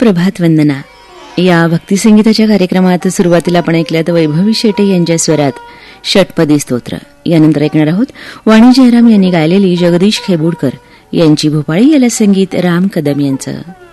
प्रभात वंदना या भक्तिसंगीताच्या कार्यक्रमात सुरुवातीला आपण ऐकल्यात वैभवी शेटे यांच्या स्वरात षटपदी स्तोत्र. यानंतर ऐकणार आहोत वाणी जयराम यांनी गायलेली जगदीश खेबुडकर यांची भोपाळी, याला संगीत राम कदम यांचं.